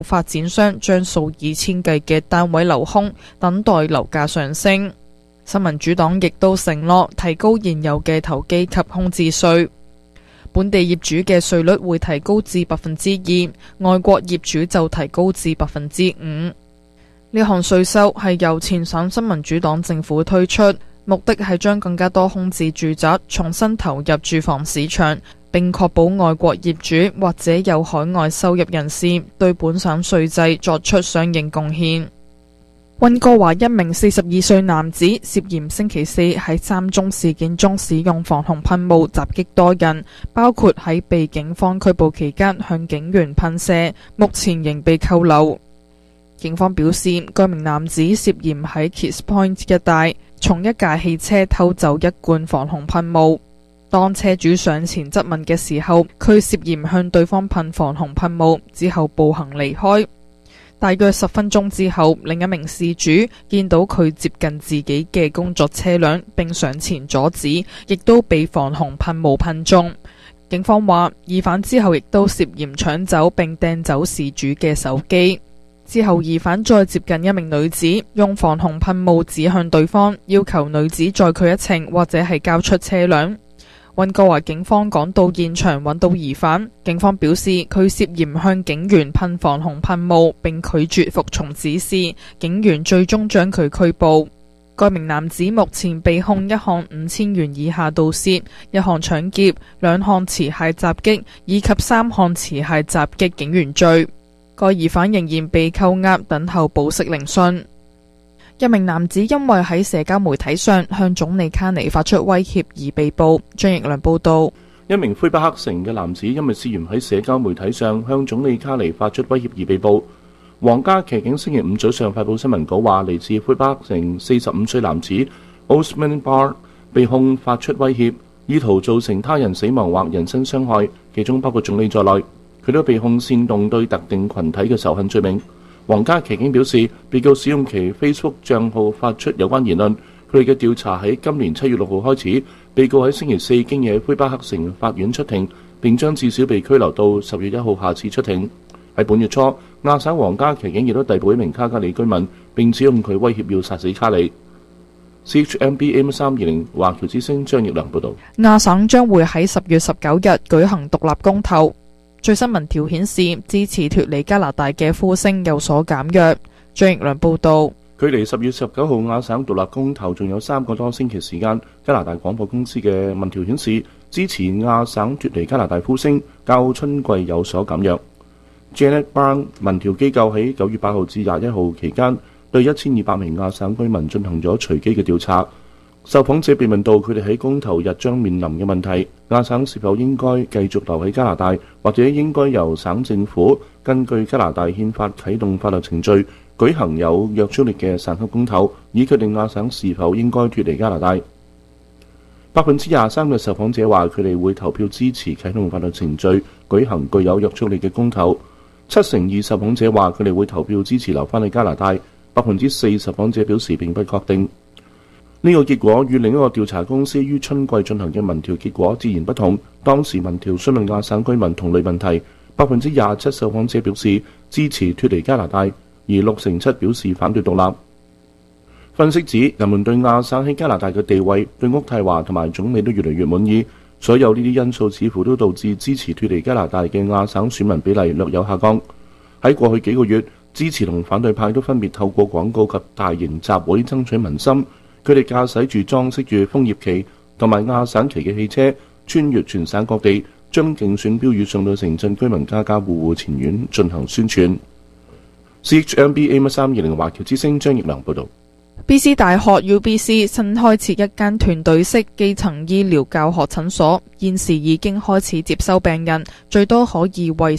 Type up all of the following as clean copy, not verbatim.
發展商將數以千計嘅單位留空，等待樓價上升。新民主黨亦都承諾提高現有嘅投機及空置稅，本地業主嘅稅率會提高至 2%， 外國業主就提高至 5%。呢項稅收係由前省新民主黨政府推出，目的係將更加多空置住宅重新投入住房市場，並確保外國業主或者有海外收入人士對本省稅制作出相應貢獻。溫哥華一名42歲男子涉嫌星期四喺3宗事件中使用防洪噴霧襲擊多人，包括喺被警方拘捕期間向警員噴射，目前仍被扣留。警方表示，該名男子涉嫌喺 Kids Point 一帶從一架汽車偷走一罐防洪噴霧。當車主上前質問嘅時候，佢涉嫌向對方噴防洪噴霧，之後步行離開。大約10分鐘之後，另一名事主見到佢接近自己嘅工作車輛，並上前阻止，亦都被防洪噴霧噴中。警方話，疑犯之後亦都涉嫌搶走並掟走事主嘅手機。之後，疑犯再接近一名女子，用防洪噴霧指向對方，要求女子載佢一程或者係交出車輛。溫哥華警方趕到現場揾到疑犯，警方表示佢涉嫌向警員噴防洪噴霧並拒絕服從指示，警員最終將佢拘捕。該名男子目前被控1項5000元以下盜竊、1項搶劫、2項持械襲擊以及3項持械襲擊警員罪。該疑犯仍然被扣押，等候保釋聆訊。一名男子因為喺社交媒體上向總理卡尼發出威脅而被捕。張奕良報道。 一名魁北克城嘅男子因為涉嫌喺社交媒體上向總理卡尼發出威脅而被捕。皇家騎警星期五早上發佈新聞稿話，嚟自魁北克城45歲男子 Osman Bar 被控發出威脅，意圖造成他人死亡或人身傷害，其中包括總理在內。佢都被控煽動對特定群體嘅仇恨罪名。皇家騎警表示，被告使用其 Facebook 賬號發出有關言論。佢哋嘅調查喺今年7月6號開始。被告喺星期四經已喺魁北克城法院出庭，並將至少被拘留到10月1號下次出庭。喺本月初，亞省皇家騎警亦都逮捕一名卡加里居民，並指控佢威脅要殺死卡里。CHMB AM320 華僑之聲張奕良報導。 亞省將會喺10月19日舉行獨立公投。最新民調顯示，支持脫離加拿大嘅呼聲有所減弱。張奕良報導。 距離10月19號亞省獨立公投仲有3個多星期時間。加拿大廣播公司嘅民調顯示，支持亞省脫離加拿大呼聲較春季有所減弱。Janet Brown 民調機構喺9月8號至21號期間對1200名亞省居民進行咗隨機嘅調查。受訪者被問到佢哋喺公投日將面臨嘅問題，亞省是否應該繼續留喺加拿大，或者應該由省政府根據加拿大憲法啟動法律程序，舉行有約束力嘅省級公投，以決定亞省是否應該脫離加拿大。23%嘅受訪者話佢哋會投票支持啟動法律程序，舉行具有約束力嘅公投。72%受訪者話佢哋會投票支持留返去加拿大。4%受訪者表示並不確定。呢個結果與另一個調查公司於春季進行嘅民調結果截然不同。當時民調詢問亞省居民同類問題，27%受訪者表示支持脫離加拿大，而67%表示反對獨立。分析指，人們對亞省喺加拿大嘅地位、對渥太華同埋總理都越嚟越滿意。所有呢啲因素似乎都導致支持脫離加拿大嘅亞省選民比例略有下降。喺過去幾個月，支持同反對派都分別透過廣告及大型集會爭取民心。佢哋駕駛住裝飾住楓葉旗同埋亞省旗嘅汽車，穿越全省各地，將競選標語送到城鎮居民家家戶戶前院進行宣傳。CHMB AM320 華僑之聲張奕良報導。 BC 大學 UBC 新開設一間團隊式基層醫療教學診所，現時已經開始接收病人，最多可以為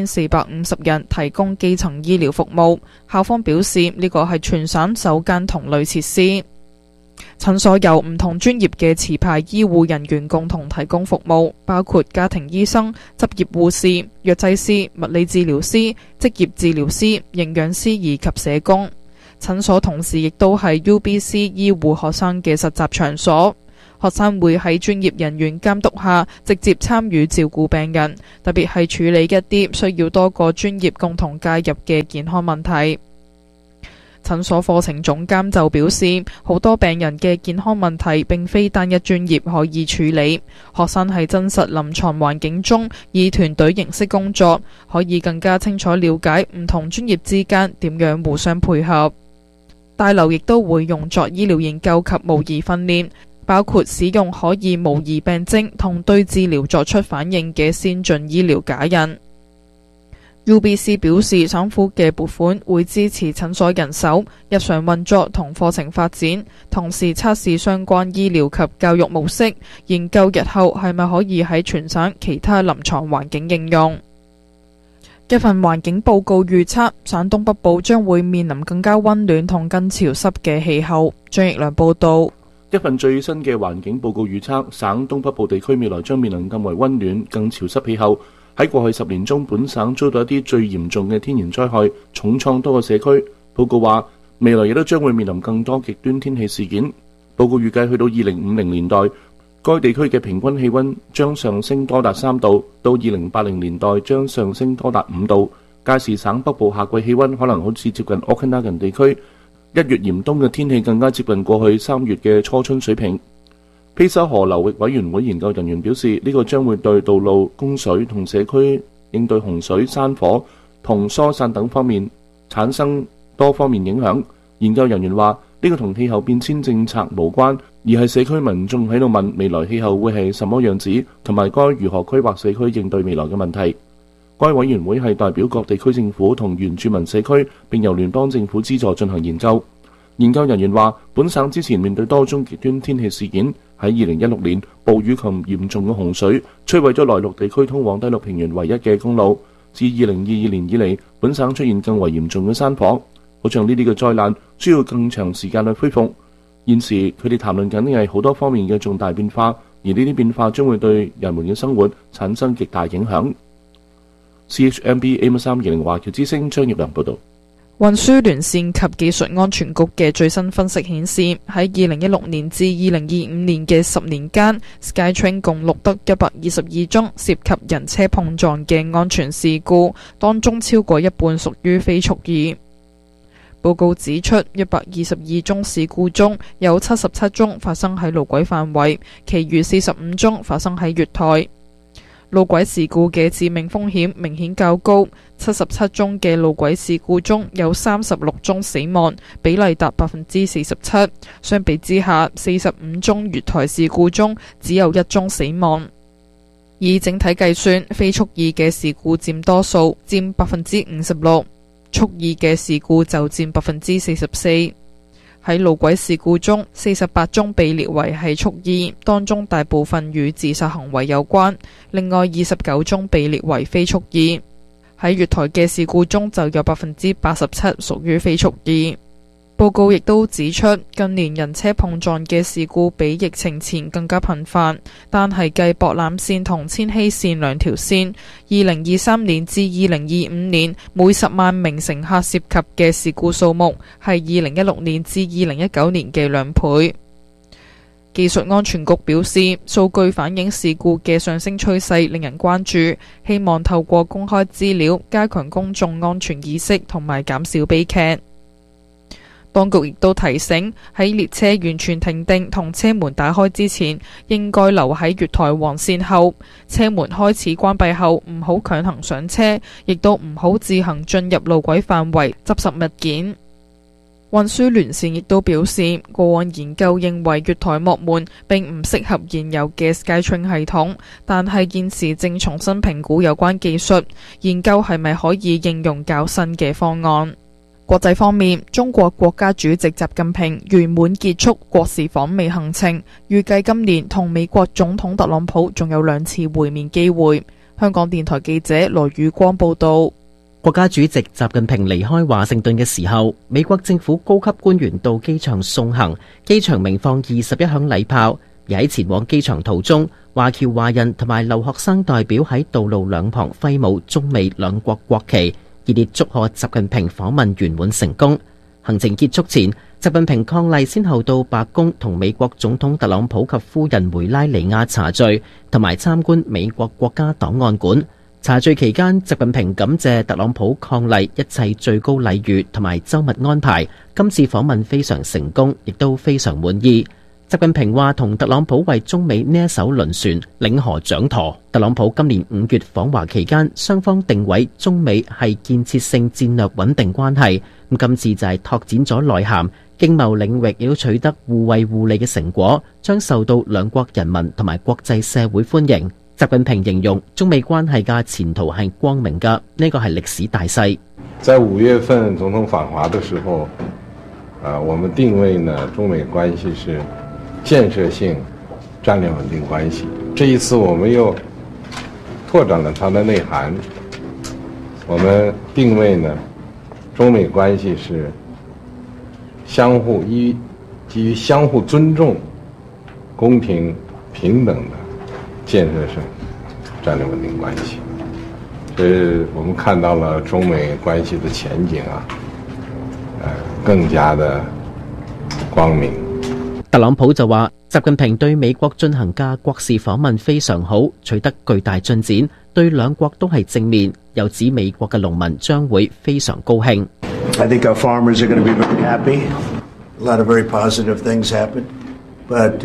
4450人提供基層醫療服務。校方表示，呢個係全省首間同類設施。診所由唔同專業嘅持牌醫護人員共同提供服務，包括家庭醫生、執業護士、藥劑師、物理治療師、職業治療師、營養師以及社工。診所同時亦都係 UBC 醫護學生嘅實習場所。 學生會喺專業人員監督下直接參與照顧病人，特別係處理一啲需要多個專業共同介入嘅健康問題。診所課程總監就表示，好多病人嘅健康問題並非單一專業可以處理，學生喺真實臨床環境中以團隊形式工作，可以更加清楚了解唔同專業之間點樣互相配合。大樓亦都會用作醫療研究及模擬訓練，包括使用可以模擬病徵同對治療作出反應嘅先進醫療假人。UBC 表示，省府嘅撥款會支持診所人手、日常運作同課程發展，同時測試相關醫療及教育模式，研究日後係咪可以喺全省其他臨床環境應用。一份環境報告預測，省東北部將會面臨更加溫暖同更潮濕嘅氣候。張奕良報導。 一份最新嘅環境報告預測，省東北部地區未來將面臨更為溫暖、更潮濕氣候。喺過去10年中，本省遭到一啲最嚴重嘅天然災害，重創多個社區。報告話，未來亦都將會面臨更多極端天氣事件。報告預計去到2050年代，該地區嘅平均氣溫將上升多達3度，到2080年代將上升多達5度。屆時省北部夏季氣溫可能好似接近 Okanagan 地區1月嚴冬嘅天氣，更加接近過去3月嘅初春水平。披沙河流域委員會研究人員表示，呢個將會對道路供水同社區應對洪水、山火同疏散等方面產生多方面影響。研究人員話，呢個同氣候變遷政策無關，而係社區民眾喺度問未來氣候會係什麼樣子，同埋該如何規劃社區應對未來嘅問題。該委員會係代表各地區政府同原住民社區，並由聯邦政府資助進行研究。研究人員話，本省之前面對多宗極端天氣事件，喺2016年暴雨及嚴重嘅洪水摧毀咗內陸地區通往低陸平原唯一嘅公路。自2022年以嚟，本省出現更為嚴重嘅山火，好像呢啲嘅災難需要更長時間去恢復。現時佢哋談論緊嘅係好多方面嘅重大變化，而呢啲變化將會對人們嘅生活產生極大影響。CHMB AM320華僑之聲張業良報導。 運輸聯線及技術安全局嘅最新分析顯示，喺2016年至2025年嘅10年間，SkyTrain 共錄得122宗涉及人車碰撞嘅安全事故，當中超過一半屬於非蓄意。報告指出，122宗事故中有77宗發生喺路軌範圍，其餘45宗發生喺月台。路軌事故嘅致命風險明顯較高，77宗嘅路軌事故中有36宗死亡，比例達47%。相比之下，45宗月台事故中只有1宗死亡。以整體計算，非蓄意嘅事故佔多數，佔56%，蓄意嘅事故就佔44%。喺路軌事故中，48宗被列為係蓄意，當中大部分與自殺行為有關，另外29宗被列為非蓄意。喺月台嘅事故中就有87%屬於非蓄意。報告亦都指出，近年人車碰撞嘅事故比疫情前更加頻繁，但係計博覽線同千禧線兩條線，2023年至2025年每10萬名乘客涉及嘅事故數目係2016年至2019年嘅2倍。技術安全局表示，數據反映事故嘅上升趨勢令人關注，希望透過公開資料加強公眾安全意識同埋減少悲劇。當局亦都提醒，喺列車完全停定同車門打開之前，應該留喺月台黃線後。車門開始關閉後，唔好強行上車，亦都唔好自行進入路軌範圍執拾物件。運輸聯線亦都表示，過往研究認為月台幕門並唔適合現有嘅 SkyTrain 系統，但係現時正重新評估有關技術，研究係咪可以應用較新嘅方案。國際方面，中國國家主席習近平圓滿結束國事訪美行程，預計今年同美國總統特朗普仲有2次會面機會。香港電台記者羅宇光報道。 國家主席習近平離開華盛頓嘅時候，美國政府高級官員到機場送行，機場鳴放21響禮炮。而喺前往機場途中，華僑華人同埋留學生代表喺道路兩旁揮舞中美兩國國旗，熱烈祝賀習近平訪問圓滿成功。行程結束前， 習近平伉儷先後到白宮同美國總統特朗普及夫人梅拉尼亞茶敘，同埋參觀美國國家檔案館。茶敘期間，習近平感謝特朗普伉儷一切最高禮遇同埋周密安排，今次訪問非常成功，亦都非常滿意。習近平話同特朗普為中美呢一艘輪船領河掌舵。特朗普今年5月訪華期間，雙方定位中美係建設性戰略穩定關係。咁今次就係拓展咗內涵，經貿領域亦都取得互惠互利嘅成果，將受到兩國人民同埋國際社會歡迎。習近平形容中美關係嘅前途係光明嘅，呢個係歷史大勢。 在5月份總統訪華的時候，我們定位呢中美關係是建設性戰略穩定關係。這一次我們又拓展了它的內涵，我們定位呢中美關係是基於相互尊重、公平平等的建設性戰略穩定關係。所以我們看到了中美關係的前景更加的光明。 特朗普就話，習近平對美國進行嘅國事訪問非常好，取得巨大進展，對兩國都係正面。又指美國嘅農民將會非常高興。 I think our farmers are going to be very happy. A lot of very positive things happened, but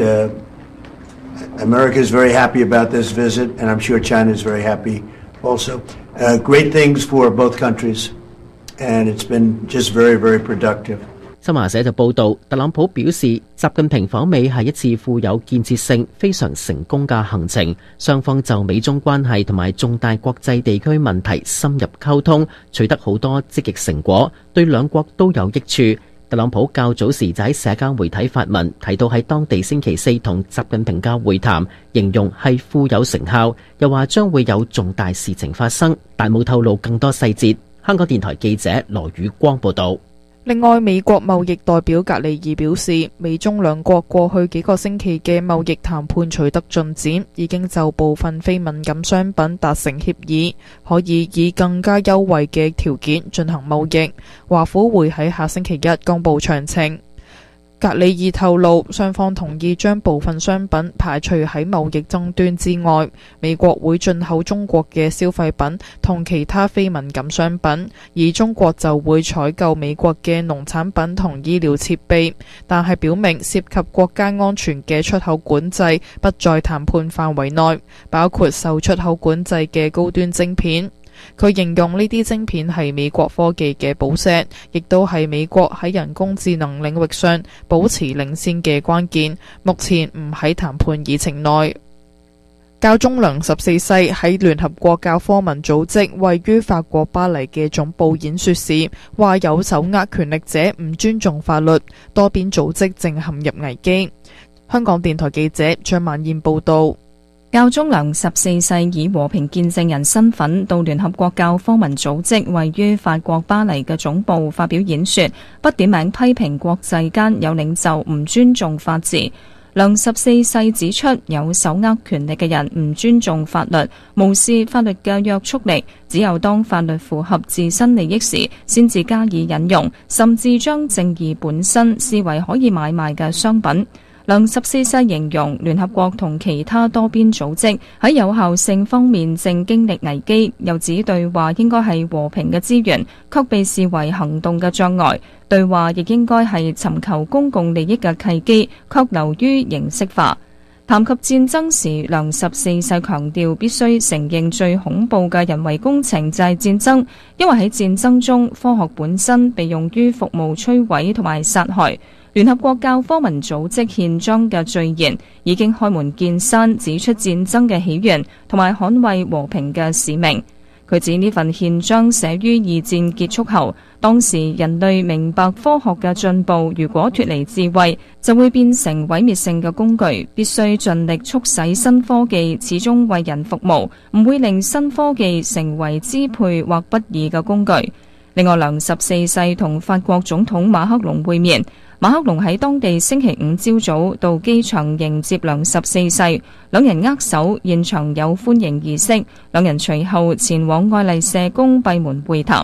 America is very happy about this visit, and I'm sure China is very happy also. Great things for both countries, and it's been just very, very productive. 新華社就報道，特朗普表示，習近平訪美係一次富有建設性、非常成功嘅行程，雙方就美中關係同埋重大國際地區問題深入溝通，取得好多積極成果，對兩國都有益處。特朗普較早時就喺社交媒體發文，提到喺當地星期4同習近平嘅會談，形容係富有成效，又話將會有重大事情發生，但冇透露更多細節。香港電台記者羅宇光報道。 另外，美國貿易代表格里爾表示，美中兩國過去幾個星期嘅貿易談判取得進展，已經就部分非敏感商品達成協議，可以以更加優惠嘅條件進行貿易。華府會喺下星期一公布詳情。格里爾透露，雙方同意將部分商品排除喺貿易爭端之外。美國會進口中國嘅消費品同其他非敏感商品，而中國就會採購美國嘅農產品同醫療設備。但係表明涉及國家安全嘅出口管制不在談判範圍內，包括受出口管制嘅高端晶片。佢形容呢啲晶片係美國科技嘅寶石，亦都係美國喺人工智能領域上保持領先嘅關鍵，目前唔喺談判議程內。教宗良14世喺聯合國教科文組織位於法國巴黎嘅總部演說時，話有手握權力者唔尊重法律，多邊組織正陷入危機。香港電台記者張曼燕報道。 教宗良14世以和平見證人身份到聯合國教科文組織位於法國巴黎嘅總部發表演說，不點名批評國際間有領袖唔尊重法治。良14世指出，有手握權力嘅人唔尊重法律，無視法律嘅約束力，只有當法律符合自身利益時，先至加以引用，甚至將正義本身視為可以買賣嘅商品。良14世形容聯合國同其他多邊組織喺有效性方面正經歷危機，又指對話應該係和平嘅資源，卻被視為行動嘅障礙；對話亦應該係尋求公共利益嘅契機，卻流於形式化。談及戰爭時，良14世強調必須承認最恐怖嘅人為工程就係戰爭，因為喺戰爭中，科學本身被用於服務摧毀同埋殺害。聯合國教科文組織憲章嘅序言已經開門見山指出戰爭嘅起源同埋捍衛和平嘅使命。佢指呢份憲章寫於二戰結束後，當時人類明白科學嘅進步如果脫離智慧，就會變成毀滅性嘅工具，必須盡力促使新科技始終為人服務，唔會令新科技成為支配或不義嘅工具。另外，良14世同法國總統馬克龍會面。馬克龍喺當地星期五朝早到機場迎接良14世，兩人握手，現場有歡迎儀式。兩人隨後前往愛麗舍宮閉門會談。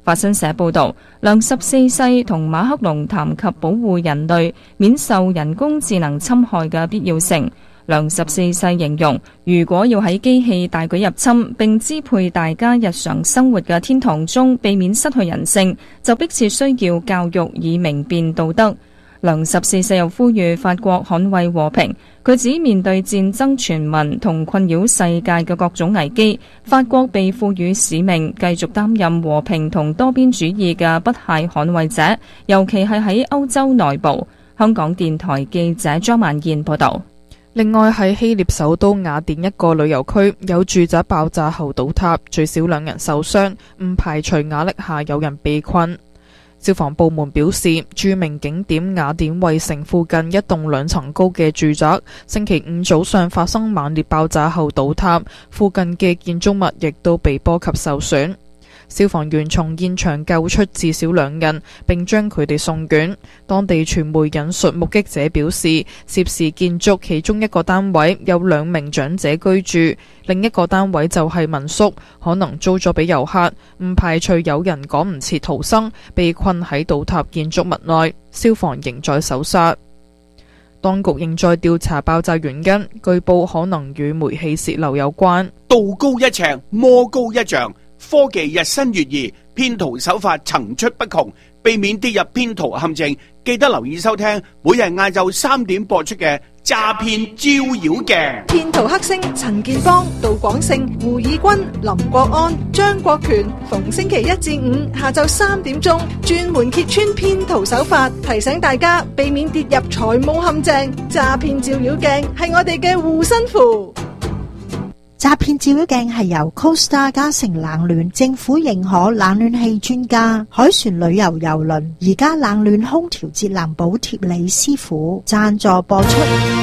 法新社報導，梁14世同馬克龍談及保護人類免受人工智能侵害嘅必要性。梁14世形容，如果要喺機器大舉入侵並支配大家日常生活嘅天堂中避免失去人性，就迫切需要教育以明辨道德。梁14世又呼籲法國捍衛和平，佢指面對戰爭傳聞同困擾世界嘅各種危機，法國被賦予使命，繼續擔任和平同多邊主義嘅不懈捍衛者，尤其係喺歐洲內部。香港電台記者張曼燕報道。 另外喺希臘首都雅典一個旅遊區，有住宅爆炸後倒塌，最少2人受傷，唔排除瓦礫下有人被困。消防部門表示，著名景點雅典衛城附近一棟2層高嘅住宅，星期5早上發生猛烈爆炸後倒塌，附近嘅建築物亦都被波及受損。消防員從現場救出至少2人，並將佢哋送院。當地傳媒引述目擊者表示，涉事建築其中一個單位有2名長者居住，另一個單位就係民宿，可能租咗俾遊客，唔排除有人趕唔切逃生，被困喺倒塌建築物內。消防仍在搜查，當局仍在調查爆炸原因，據報可能與煤氣泄漏有關。 道高一尺，魔高一丈。科技日新月異，騙徒手法層出不窮，避免跌入騙徒陷阱，記得留意收聽每日晏晝3點播出嘅詐騙照妖鏡。 騙徒黑星陳建邦、杜廣勝、胡以軍、林國安、張國權，逢星期1至5下晝3點鐘，專門揭穿騙徒手法，提醒大家避免跌入財務陷阱。詐騙照妖鏡係我哋嘅護身符。 詐騙照妖鏡係由 Costa 嘉誠冷暖政府認可冷暖氣專家海船旅遊郵輪而家冷暖空調節能補貼李師傅贊助播出。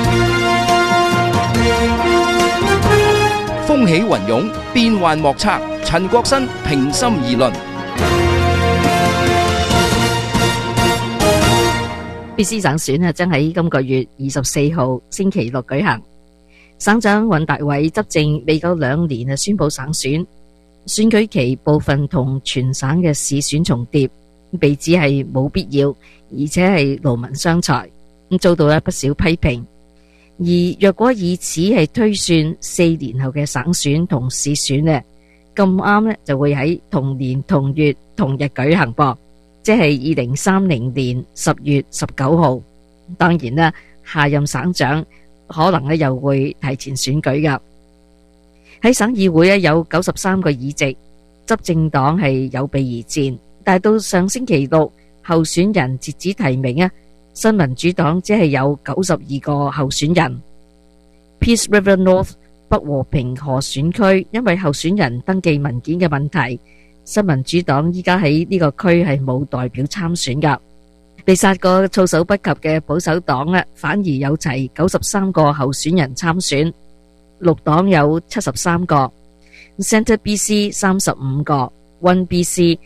風起雲湧，變幻莫測，陳國新平心而論。 BC 省選將喺今個月24號星期六舉行。省長尹達偉執政未夠2年宣布省選，選舉期部分同全省嘅市選重疊，被指係冇必要，而且係勞民傷財，遭到不少批評。而若果以此係推算4年後嘅省選同市選呢，咁啱呢就會喺同年同月同日舉行噃，即係2030年10月19號。當然啦，下任省長可能又會提前選舉噶。喺省議會有93個議席，執政黨係有備而戰，但係到上星期六候選人截止提名新民主黨只係有92個候選人。Peace River North 北和平河選區因為候選人登記文件嘅問題，新民主黨依家喺呢個區係冇代表參選噶。被殺過措手不及嘅保守黨反而有齊93個候選人參選，綠黨有73個 ，Centre BC 35個 ，One BC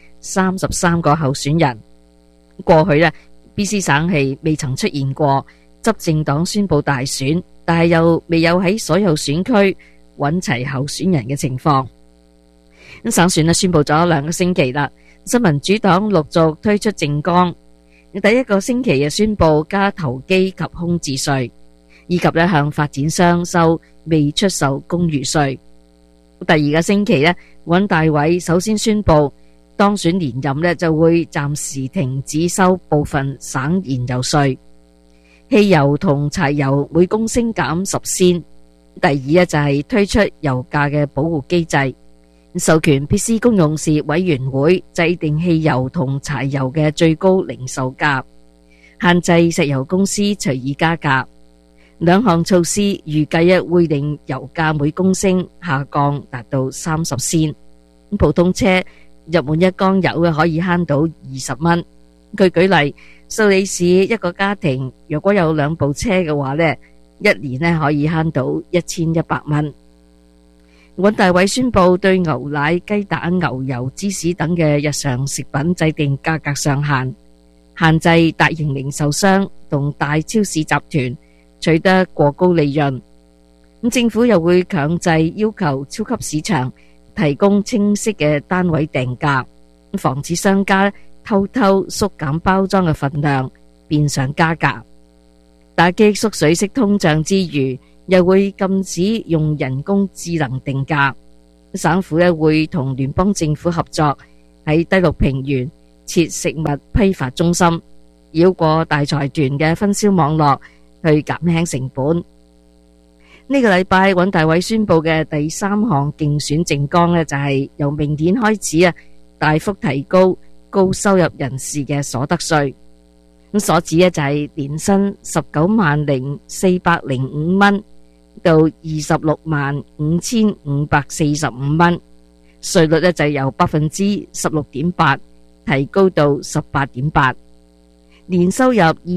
33個候選人。過去BC 省係未曾出現過執政黨宣布大選，但係又未有喺所有選區揾齊候選人嘅情況。省選宣布咗2個星期啦，新民主黨陸續推出政綱。第一個星期宣布加投機及空置稅，以及向發展商收未出售公寓稅。第2個星期尹大偉首先宣布當選連任就會暫時停止收部分省燃油稅，汽油同柴油每公升減10仙。第二就係推出油價嘅保護機制，授權 BC 公用事委員會制定汽油同柴油嘅最高零售價，限制石油公司隨意加價。2項措施預計會令油價每公升下降達到30仙。普通車入滿1缸油可以慳到20蚊。據舉例，蘇里市一個家庭如果有2部車嘅話一年可以慳到1100蚊。尹大偉宣布對牛奶、雞蛋、牛油、芝士等嘅日常食品制定價格上限，限制大型零售商同大超市集團取得過高利潤。政府又會強制要求超級市場提供清晰嘅單位定價， 防止商家偷偷縮減包裝嘅份量，變相加價。打擊縮水式通脹之餘，又會禁止用人工智能定價。省府會同聯邦政府合作，喺低陸平原設食物批發中心，繞過大財團嘅分銷網絡去減輕成本。呢個禮拜，尹大偉宣布嘅第3項競選政綱就係由明年開始大幅提高高收入人士嘅所得稅。咁所指就係年薪190405蚊到265545蚊，稅率就由 16.8% 提高到 18.8%。年收入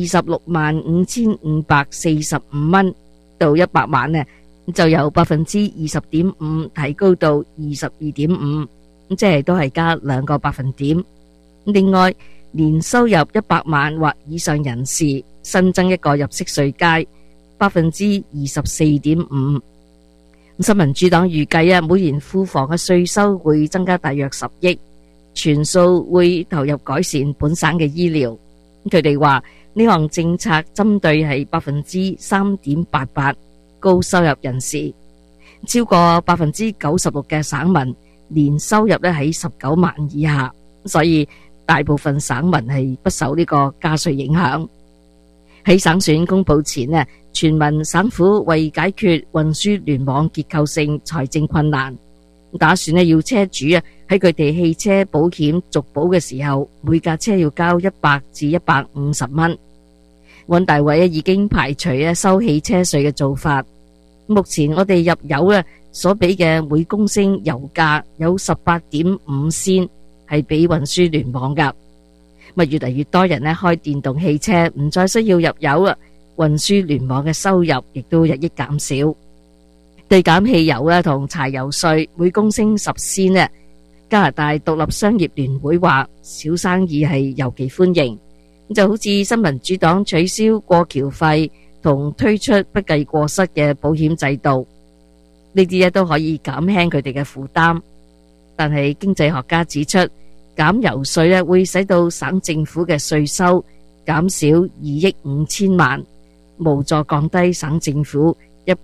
265545蚊到100萬就由 20.5% 提高到 22.5%， 即係都係加2個百分點。另外，年收入100萬或以上人士新增一個入息稅階 24.5%。新民主黨預計每年庫房嘅稅收會增加大約10億，全數會投入改善本省嘅醫療。佢哋話呢項政策針對係 3.88% 高收入人士，超過 96% 嘅省民年收入喺19萬以下，所以大部分省民係不受呢個加稅影響。喺省選公布前全民省府為解決運輸聯網結構性財政困難，打算要車主喺佢哋汽車保險續保嘅時候，每架車要交100至150蚊。尹大偉已經排除收汽車稅嘅做法。目前我哋入油所俾嘅每公升油價有 18.5 仙係俾運輸聯網噶。越嚟越多人開電動汽車，唔再需要入油啦，運輸聯網嘅收入亦都日益減少。對減汽油同柴油稅每公升10仙加拿大獨立商業聯會話小生意係尤其歡迎，就好似新民主黨取消過橋費同推出不計過失嘅保險制度，呢啲都可以減輕佢哋嘅負擔。但係經濟學家指出，減油稅會使到省政府嘅稅收減少2億5千萬，無助降低省政府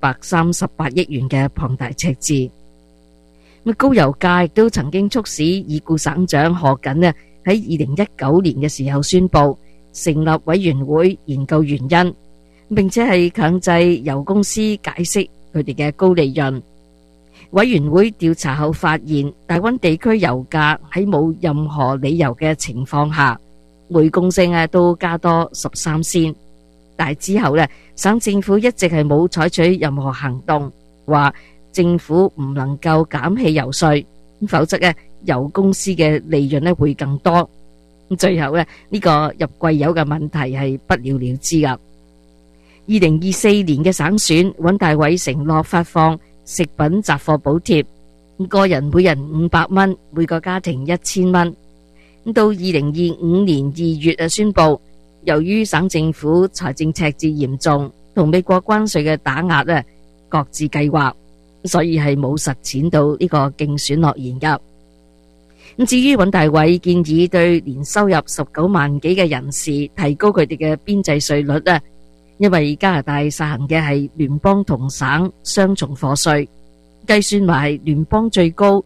138億元嘅龐大赤字。高油價亦都曾經促使已故省長賀錦喺2019年嘅時候宣布成立委員會研究原因，並且係強制油公司解釋佢哋嘅高利潤。委員會調查後發現，大溫地區油價喺冇任何理由嘅情況下，每公升都加多13仙。但係之後省政府一直係冇採取任何行動，話政府唔能夠減汽油稅，否則油公司嘅利潤會更多。最後呢個入貴油嘅問題係不了了之噶。2024年嘅省選，尹大偉承諾發放食品雜貨補貼，個人每人500蚊，每個家庭1000蚊。到2025年2月宣布，由於省政府財政赤字嚴重，同美國關稅嘅打壓各自計劃，所以係冇實踐到呢個競選諾言噶。至於尹大偉建議對年收入19萬幾嘅人士提高佢哋嘅邊際稅率因為加拿大實行嘅係聯邦同省雙重課稅，計算埋聯邦最高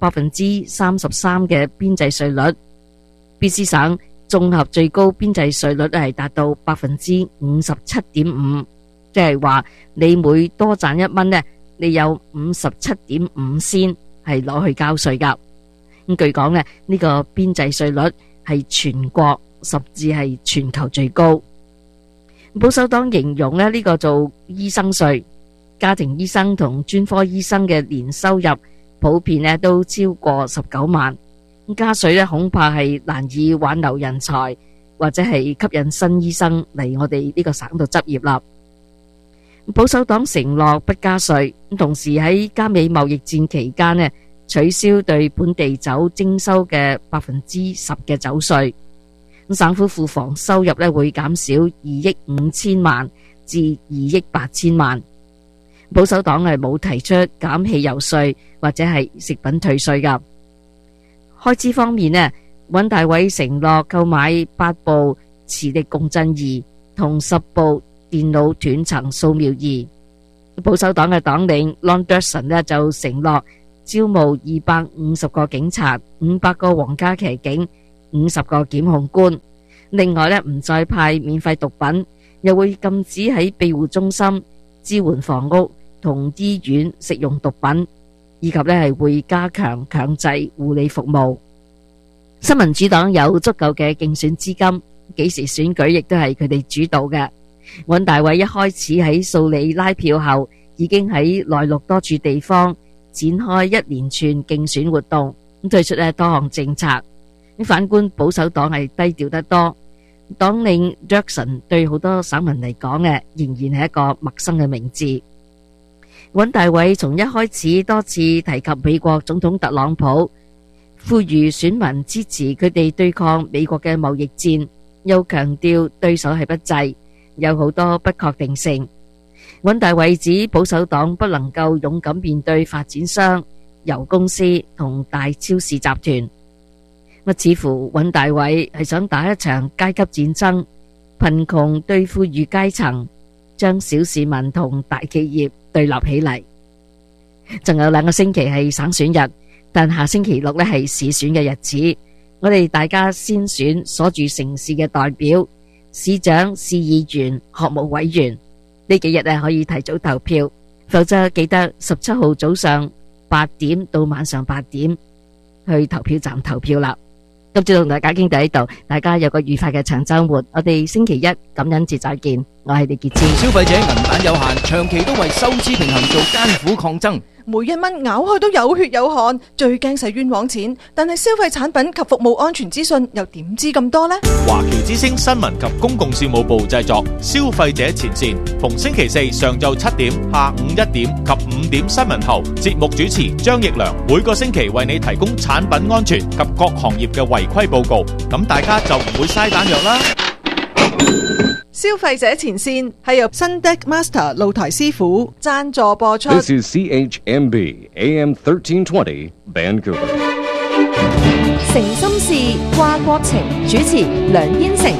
33% 嘅邊際稅率，BC 省綜合最高邊際稅率係達到 57.5%， 即係話你每多賺1蚊你有 57.5 仙係攞去交稅噶。咁據講呢個邊際稅率係全國甚至係全球最高。保守黨形容呢個做醫生稅，家庭醫生同專科醫生嘅年收入普遍都超過19萬，加稅恐怕係難以挽留人才，或者係吸引新醫生嚟我哋呢個省度執業啦。保守黨承諾不加稅，同時喺加美貿易戰期間取消對本地酒徵收嘅 10% 嘅酒稅。省府庫房收入會減少2億5千萬至2億8千萬。保守黨係冇提出減汽油稅或者係食品退稅噶。開支方面尹大偉承諾購買8部磁力共振儀同10部電腦斷層掃描儀。保守黨嘅黨領 Ron Derson 呢就承諾招募250個警察、500個皇家騎警、50個檢控官。另外呢，唔再派免費毒品，又會禁止喺庇護中心、支援房屋同醫院食用毒品，以及呢係會加強強制護理服務。新民主黨有足夠嘅競選資金，幾時選舉亦都係佢哋主導嘅。尹大偉一開始喺數里拉票後，已經喺內陸多處地方展開一連串競選活動，推出多項政策。反觀保守黨係低調得多，黨領 Jackson 對好多省民嚟講嘅仍然係一個陌生嘅名字。尹大偉從一開始多次提及美國總統特朗普，呼籲選民支持佢哋對抗美國嘅貿易戰，又強調對手係不濟，有好多不確定性。尹大偉指保守黨不能夠勇敢面對發展商、油公司同大超市集團。似乎尹大偉係想打一場階級戰爭，貧窮對富裕階層，將小市民同大企業對立起嚟。仲有2個星期係省選日，但下星期6呢係市選嘅日子。我哋大家先選所住城市嘅代表、市長、市議員、學務委員。呢幾日可以提早投票，否則記得17號早上8點到晚上8點去投票站投票啦。今朝同大家傾到呢度，大家有個愉快嘅長週末。我哋星期1感恩節再見，我係李潔芝。 消費者銀彈有限，長期都為收支平衡做艱苦抗爭。 每1蚊咬開都有血有汗，最驚使冤枉錢。但係消費產品及服務安全資訊又點知咁多呢？ 華僑之聲新聞及公共事務部製作，消費者前線，逢星期4上晝7點、下午1點及5點新聞後，節目主持張奕良每個星期為你提供產品安全及各行業嘅違規報告，咁大家就唔會嘥彈藥啦。 消費者前線係由新 Deck Master 露台師傅贊助播出。 This is CHMB AM 1320 Vancouver。 誠心事掛國情，主持梁燕成。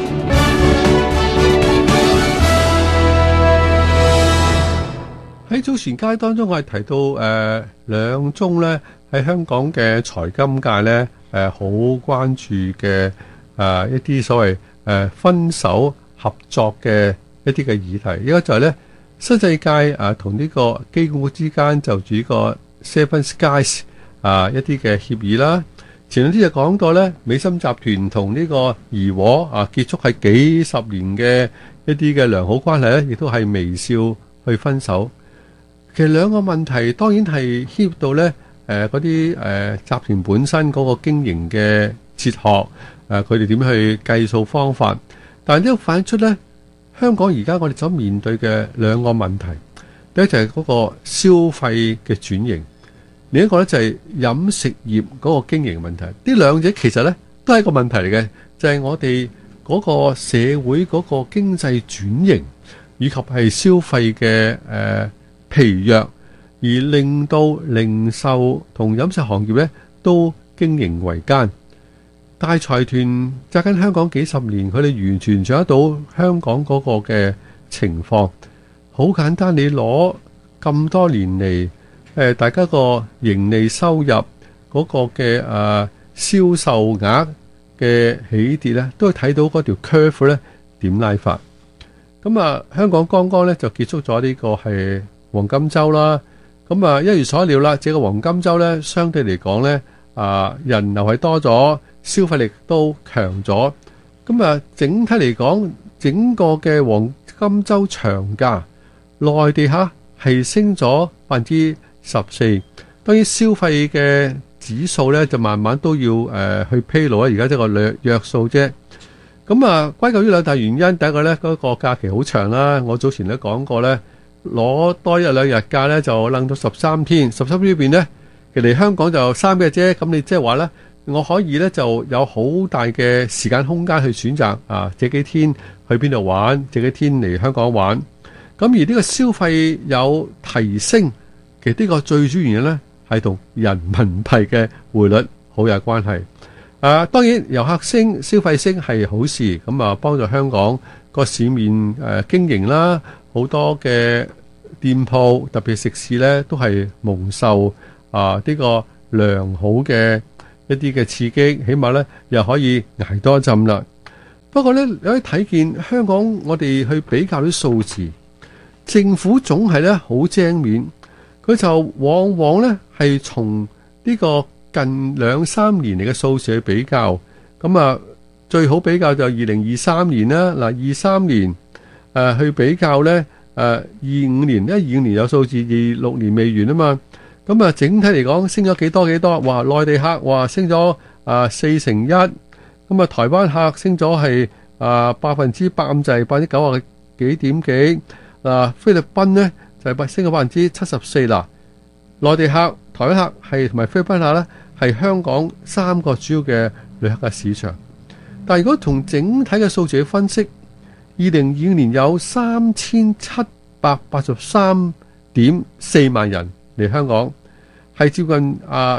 喺早前街當中，我係提到2宗呢喺香港嘅財金界呢好關注嘅一啲所謂分手合作嘅一啲嘅議題，一個就係咧新世界同呢個機管局之間就住呢個 Seven Skies 一啲嘅協議啦。前兩天就講過咧，美心集團同呢個怡和結束係幾十年嘅一啲嘅良好關係咧，亦都係微笑去分手。其實兩個問題當然係牽涉到咧嗰啲集團本身嗰個經營嘅哲學，佢哋點去計數方法。但係呢個反映出咧，香港而家我哋所面對嘅2個問題，第一就係嗰個消費嘅轉型，另一個咧就係飲食業嗰個經營問題。呢兩者其實咧都係一個問題嚟嘅，就係我哋嗰個社會嗰個經濟轉型，以及係消費嘅疲弱，而令到零售同飲食行業咧都經營維艱。大財團紮緊香港幾十年，佢哋完全掌握到香港嗰個嘅情況。好簡單，你攞咁多年嚟，大家個盈利收入嗰個嘅銷售額嘅起跌咧，都係睇到嗰條 curve 咧點拉法。咁香港剛剛咧就結束咗呢個係黃金週啦。咁一如所料啦，這個黃金週咧相對嚟講咧，人流係多咗。消費力都強咗，咁整體嚟講，整個嘅黃金週長假，內地係升咗14%。當然消費嘅指數咧就慢慢都要去披露啊，而家即係個略數啫。咁歸咎於2大原因，第一個咧嗰個假期好長啦，我早前都講過咧，攞多1、2日假咧就掕到13天，13天呢邊咧，其實香港就3日啫，咁你即係話咧。我可以咧就有好大嘅時間空間去選擇這幾天去邊度玩，這幾天嚟香港玩。咁而呢個消費有提升，其實呢個最主要原因咧係同人民幣嘅匯率好有關係。 當然遊客升、消費升係好事，咁啊幫助香港個市面經營啦，好多嘅店鋪特別食肆咧都係蒙受呢個良好嘅一啲嘅刺激，起碼咧又可以捱多一陣啦。不過咧，你可以睇見香港，我哋去比較啲數字，政府總係咧好精面，佢就往往咧係從呢個近2-3年嚟嘅數字去比較。咁啊，最好比較就2023年啦。嗱，23年去比較咧，25年，因為25年有數字，26年未完啊嘛。咁啊，整體嚟講升咗幾多？哇！內地客哇升咗41%，咁啊台灣客升咗係100%咁滯，90%幾點幾。菲律賓咧就係升咗74%啦。內地客、台灣客係同埋菲律賓客咧係香港3個主要嘅旅客嘅市場。但係如果從整體嘅數字去分析，2025年有3783.4萬人嚟香港，係接近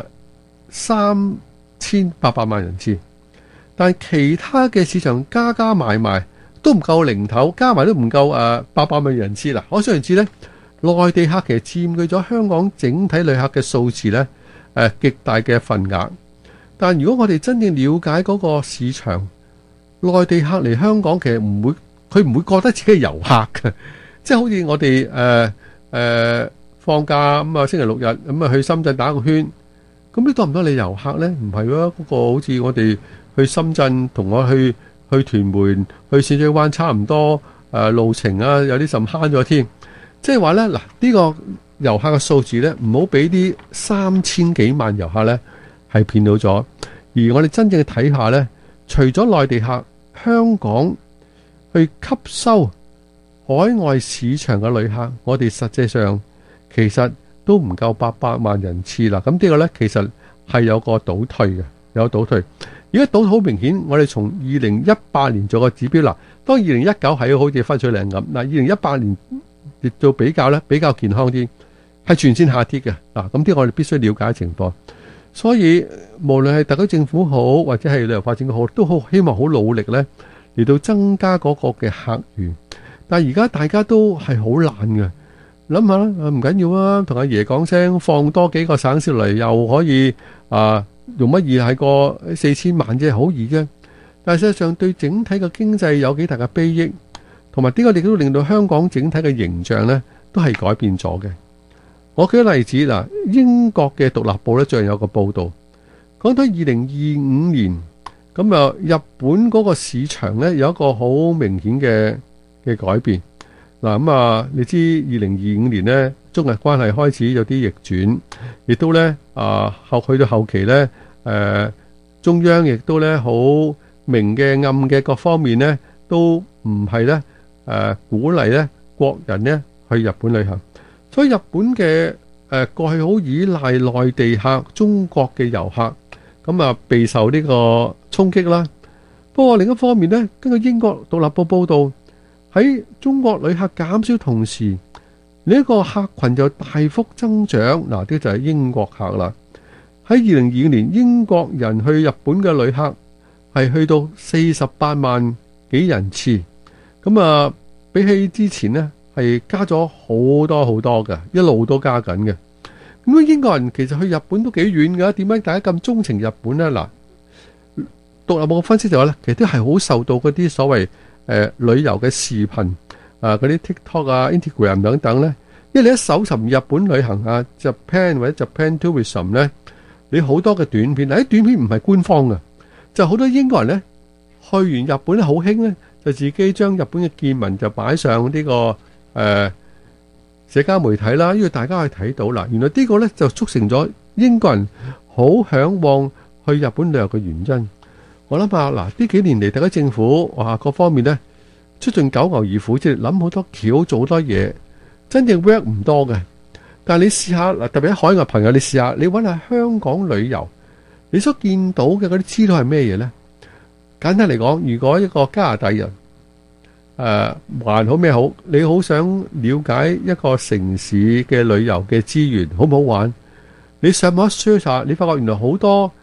3800萬人次。但係其他嘅市場加埋都唔夠零頭，加埋都唔夠800萬人次啦。可想而知咧，內地客其實佔據咗香港整體旅客嘅數字咧極大嘅份額。但如果我哋真正了解嗰個市場，內地客嚟香港其實佢唔會覺得自己係遊客嘅，即係好似我哋放假咁啊，星期六日咁啊去深圳打個圈，咁你多唔多你遊客咧？唔係喎，嗰個好似我哋去深圳同我去屯門、去淺水灣差唔多路程啊，有啲甚慳咗添。即係話咧，嗱呢個遊客嘅數字咧，唔好俾啲3000幾萬遊客咧係騙到咗。而我哋真正去睇下咧，除咗內地客，香港去吸收海外市場嘅旅客，我哋實際上其實都唔夠800萬人次啦。咁呢個咧其實係有個倒退嘅，有倒退。而家倒退好明顯，我哋從2018年做個指標啦。當2019係好似分水嶺咁，嗱2018年亦做比較咧，比較健康啲，係全線下跌嘅。嗱，咁啲我哋必須了解情況。所以無論係特區政府好，或者係旅遊發展好，都好希望好努力咧嚟到增加嗰個嘅客源。但係而家大家都係好懶嘅，諗下啦，唔緊要啊，同阿爺講聲，放多幾個省市嚟，又可以用乜嘢係過4000萬啫，好易嘅。但係實際上對整體嘅經濟有幾大嘅裨益，同埋呢個亦都令到香港整體嘅形象咧都係改變咗嘅。我舉個例子嗱，英國嘅獨立報咧最近有個報導，講到2025年咁啊，日本嗰個市場咧有一個好明顯嘅改變。嗱咁啊，你知2025年咧中日關係開始有啲逆轉，亦都咧去到後期咧中央亦都咧好明嘅暗嘅各方面咧都唔係咧鼓勵咧國人咧去日本旅行。所以日本嘅過去好依賴內地客、中國嘅遊客，咁啊備受呢個衝擊啦。不過另一方面呢，根據英國獨立報報導，喺中國旅客減少同時，呢一個客群就大幅增長。嗱，呢就係英國客啦。喺2025年，英國人去日本嘅旅客係去到48萬幾人次，咁啊比起之前呢，係加咗好多好多嘅，一路都加緊嘅。咁英國人其實去日本都幾遠㗎，點解大家咁鍾情日本呢？嗱，獨立報嘅分析就話咧，其實都係好受到嗰啲所謂旅遊嘅視頻嗰啲 TikTok 啊、Instagram 等等咧。因為你一搜尋日本旅行啊、Japan 或者 Japan Tourism 咧，你好多嘅短片，啲短片唔係官方嘅，就好多英國人咧去完日本咧好興咧，就自己將日本嘅見聞就擺上呢個社交媒體啦，因為大家可以睇到啦。原來呢個咧就促成咗英國人好嚮往去日本旅遊嘅原因。我諗下嗱，呢幾年嚟，大家政府各方面咧出盡九牛二虎，即係諗好多橋，做好多嘢，真正 work 唔多嘅。但係你試下嗱，特別喺海外朋友，你試下你揾下香港旅遊，你所見到嘅嗰啲資料係咩嘢咧？簡單嚟講，如果一個加拿大人還好咩好，你好想了解一個城市嘅旅遊嘅資源好唔好玩，你上網 search 下，你發覺原來好多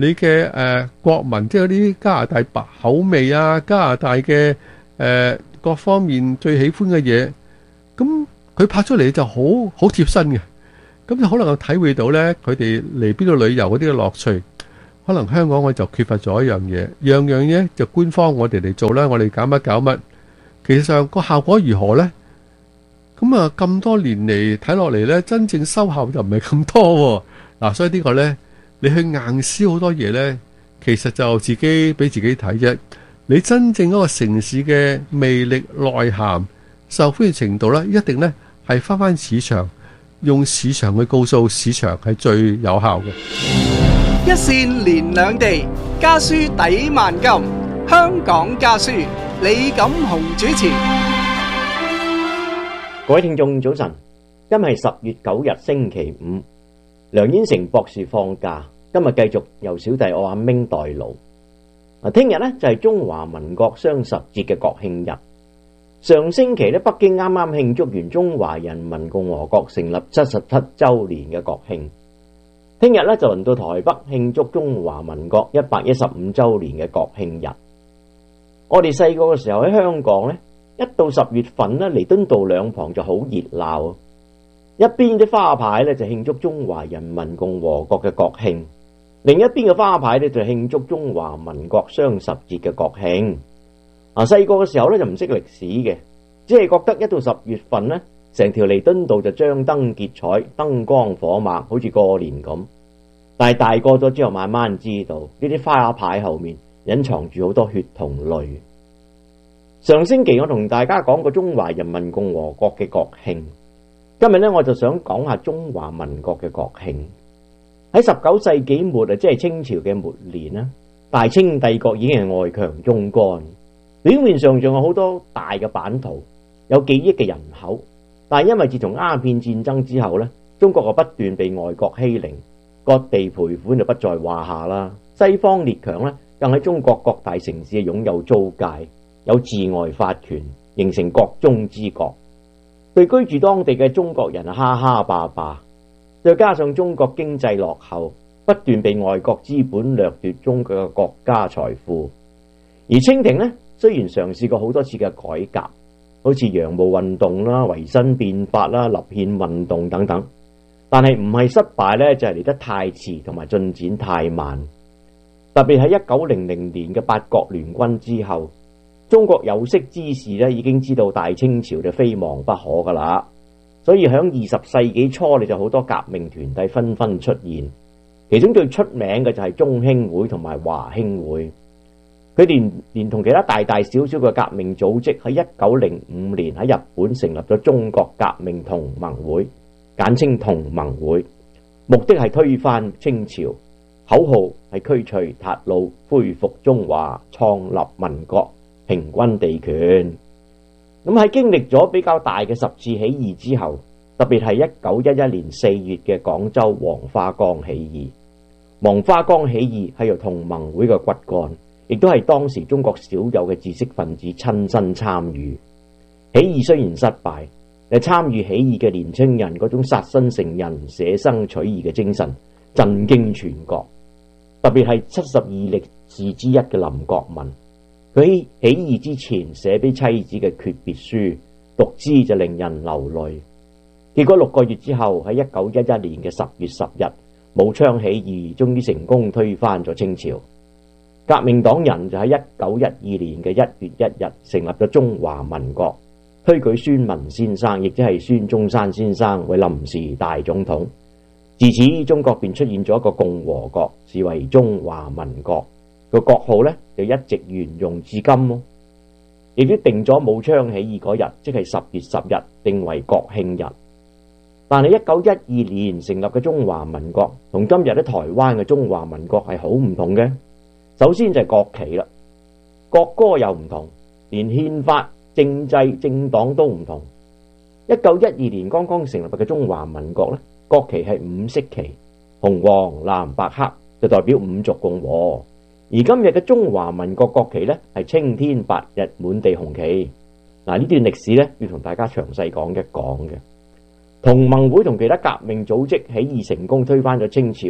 你嘅國民，即係嗰啲加拿大白口味啊，加拿大嘅各方面最喜歡嘅嘢，咁佢拍出嚟就好貼身嘅，咁就可能體會到咧佢哋嚟邊度旅遊嗰啲嘅樂趣。可能香港我就缺乏咗一樣嘢，樣樣嘢就官方我哋嚟做啦，我哋搞乜搞乜，其實上個效果如何咧？咁啊咁多年嚟睇落嚟咧，真正收效就唔係咁多喎。嗱，所以呢個咧，你去硬銷好多嘢咧，其實就自己俾自己睇啫。你真正嗰個城市嘅魅力內涵、受歡迎程度咧，一定咧係翻市場，用市場去告訴市場係最有效嘅。 一線連兩地，家書抵萬金。香港家書，李錦雄主持。 各位聽眾早晨，今日係10月9日星期五，梁燕成博士放假，今日繼續由小弟我阿明代勞。聽日呢就係中華民國雙十節嘅國慶日。上星期呢，北京啱啱慶祝完中華人民共和國成立77周年嘅國慶。聽日呢就輪到台北慶祝中華民國115周年嘅國慶日。我哋細個嘅時候喺香港呢，一到10月份呢，彌敦道兩旁就好熱鬧，一邊啲花牌呢就慶祝中華人民共和國嘅國慶，另一邊嘅花牌呢就慶祝中華民國雙十節嘅國慶。細個嘅時候呢就唔識歷史嘅，只係覺得一到10月份呢，成條彌敦道就張燈結彩，燈光火猛，好似過年咁。但係大個咗之後，慢慢知道呢啲花牌後面隱藏住好多血同淚。上星期我同大家講過中華人民共和國嘅國慶，今日呢，我就想講下中華民國嘅國慶。喺19世紀末即係清朝嘅末年啦，大清帝國已經係外強中乾，表面上仲有好多大嘅版圖，有幾億嘅人口，但係因為自從鴉片戰爭之後呢，中國就不斷被外國欺凌，割地賠款就不在話下啦。西方列強呢，更喺中國各大城市擁有租界，有治外法權，形成國中之國，對居住當地嘅中國人哈哈霸霸。再加上中國經濟落後，不斷被外國資本掠奪中國嘅國家財富。而清廷呢，雖然嘗試過好多次嘅改革，好似洋務運動啦、維新變法啦、立憲運動等等，但係唔係失敗呢，就係嚟得太遲同埋進展太慢。特別喺1900年嘅八國聯軍之後，中國有識之士呢已經知道大清朝就非亡不可噶啦，所以響20世紀初，你就好多革命團體紛紛出現，其中最出名嘅就係中興會同埋華興會。佢哋連同其他大大小小嘅革命組織，喺1905年喺日本成立咗中國革命同盟會，簡稱同盟會，目的係推翻清朝，口號係驅除韃虜，恢復中華，創立民國，平均地權。咁喺經歷咗比較大嘅10次起義之後，特別係1911年4月嘅廣州黃花崗起義。黃花崗起義係由同盟會嘅骨幹，亦都係當時中國少有嘅知識分子親身參與。起義雖然失敗，但參與起義嘅年青人嗰種殺身成仁、捨生取義嘅精神震驚全國。特別係72力士之一嘅林國民，佢喺起義之前寫俾妻子嘅訣別書，讀之就令人流淚。結果6個月之後，喺1911年嘅10月10日，武昌起義終於成功推翻咗清朝。革命黨人就喺1912年嘅1月1日成立咗中華民國，推舉孫文先生，亦即係孫中山先生為臨時大總統。自此，中國便出現咗一個共和國，視為中華民國。個國號呢就一直沿用至今咯。亦都定咗武昌起義嗰日，即係10月10日，定為國慶日。但係1912年成立嘅中華民國，同今日喺台灣嘅中華民國係好唔同嘅。首先就係國旗啦，國歌又唔同，連憲法、政制、政黨都唔同。1912年剛剛成立嘅中華民國呢，國旗係5色旗，紅黃藍白黑，就代表五族共和。而今日嘅中華民國國旗呢，係青天白日滿地紅旗。嗱，呢段歷史呢，要同大家詳細講一講嘅。同盟會同其他革命組織起義成功推翻咗清朝，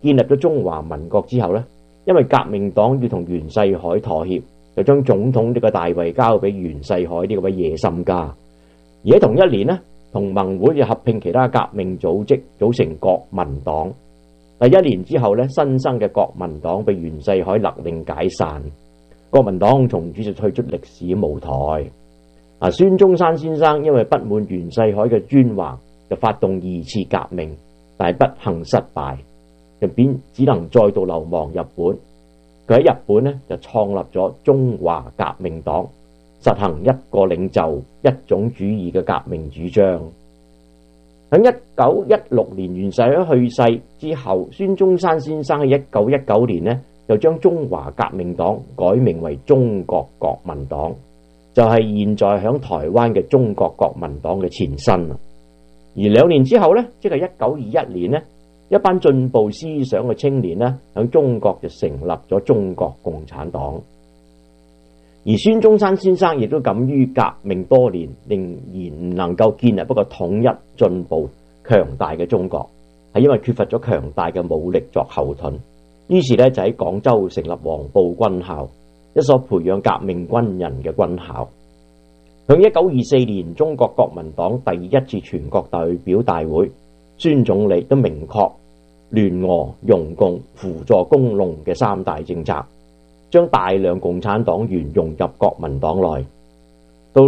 建立咗中華民國之後呢，因為革命黨要同袁世凱妥協，就將總統呢個大位交俾袁世凱呢個位野心家。而喺同一年呢，同盟會就合併其他革命組織，組成國民黨。第一年之後呢，新生嘅國民黨被袁世凱勒令解散，國民黨從此就退出歷史舞台。孫中山先生因為不滿袁世凱嘅專橫，就發動二次革命，但係不幸失敗，就只能再度流亡日本。佢喺日本呢，就創立咗中華革命黨，實行一個領袖、一種主義嘅革命主張。喺1916年袁世凱去世之後，孫中山先生喺1919年呢，就將中華革命黨改名為中國國民黨，就係現在響台灣嘅中國國民黨嘅前身。而2年之後呢，即係1921年呢，一班進步思想嘅青年呢，響中國就成立咗中國共產黨。而孫中山先生亦都敢於革命多年，仍然唔能夠建立一個統一、進步、強大嘅中國，係因為缺乏咗強大嘅武力作後盾。於是呢，就喺廣州成立黃埔軍校，一所培養革命軍人嘅軍校。向1924年中國國民黨第一次全國代表大會，孫總理都明確聯俄、容共、輔助工農嘅3大政策，將大量共產黨員融入國民黨內。到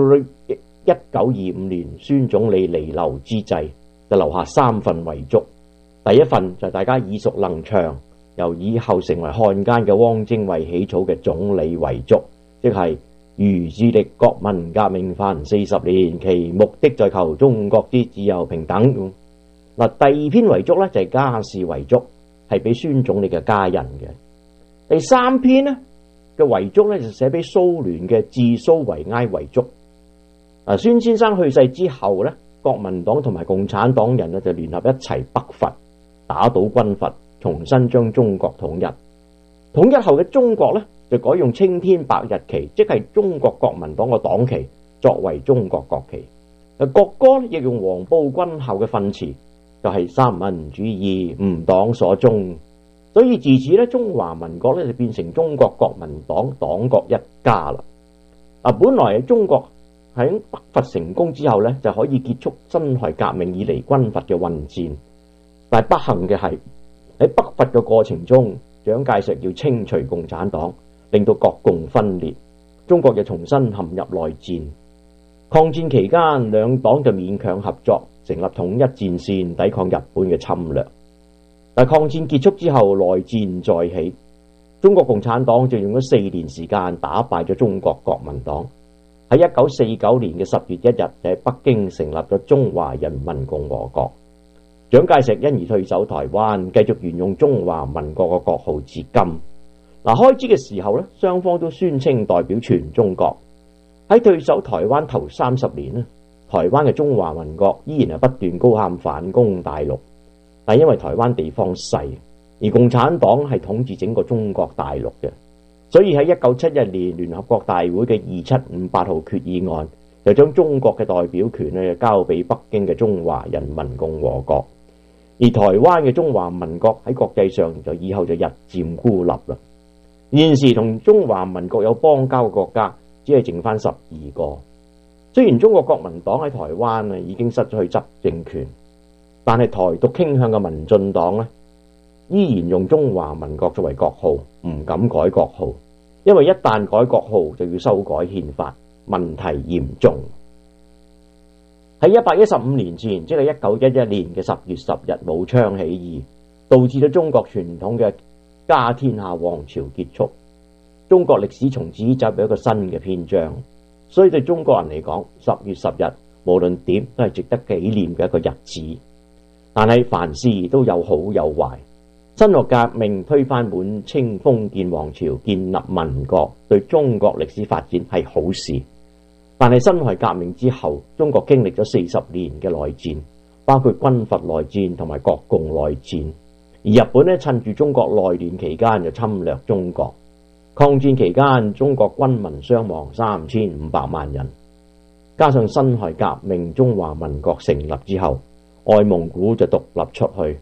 1925年孫總理彌留之際，就留下3份遺囑。第一份就係大家耳熟能詳，由以後成為漢奸嘅汪精衛起草嘅總理遺囑，即係如致力國民革命凡40年，其目的在求中國之自由平等。第二篇遺囑呢，就係家事遺囑，係俾孫總理嘅家人嘅。第3篇呢嘅遺囑呢，就寫俾蘇聯嘅致蘇維埃遺囑。孫先生去世之後呢，國民黨同埋共產黨人呢，就聯合一齊北伐，打倒軍閥，重新將中國統一。統一後嘅中國呢，就改用青天白日旗，即係中國國民黨嘅黨旗，作為中國國旗。國歌亦用黃埔軍校嘅訓詞，就係三民主義，吾黨所宗。所以自此咧，中華民國咧就變成中國國民黨黨國一家啦。本來中國喺北伐成功之後咧，就可以結束辛亥革命以嚟軍閥嘅混戰，但係不幸嘅係喺北伐嘅過程中，蔣介石要清除共產黨，令到國共分裂，中國又重新陷入內戰。抗戰期間，兩黨就勉強合作，成立統一戰線，抵抗日本嘅侵略。但抗戰結束之後，內戰再起，中國共產黨就用咗4年時間打敗咗中國國民黨。喺1949年嘅10月1日，就喺北京成立咗中華人民共和國。蔣介石因而退守台灣，繼續沿用中華民國嘅國號至今。開始嘅時候咧，雙方都宣稱代表全中國。喺退守台灣頭30年咧，台灣嘅中華民國依然係不斷高喊反攻大陸，但因為台灣地方細，而共產黨係統治整個中國大陸嘅，所以喺1971年聯合國大會嘅2758號決議案，就將中國嘅代表權咧交俾北京嘅中華人民共和國，而台灣嘅中華民國喺國際上就以後就日漸孤立啦。現時同中華民國有邦交嘅國家只係剩翻12個。雖然中國國民黨喺台灣已經失咗去執政權，但係台獨傾向嘅民進黨咧，依然用中華民國作為國號，唔敢改國號，因為一旦改國號就要修改憲法，問題嚴重。喺115年前，即係1911年嘅10月10日，武昌起義，導致咗中國傳統嘅家天下王朝結束，中國歷史從此走入一個新嘅篇章。所以對中國人嚟講，10月10日無論點都係值得紀念嘅一個日子。但係凡事都有好有壞，辛亥革命推翻滿清封建王朝，建立民國，對中國歷史發展係好事。但係辛亥革命之後，中國經歷咗40年嘅內戰，包括軍閥內戰同埋國共內戰。而日本呢，趁住中國內亂期間就侵略中國。抗戰期間，中國軍民傷亡3500萬人，加上辛亥革命中華民國成立之後，外蒙古就獨立出去，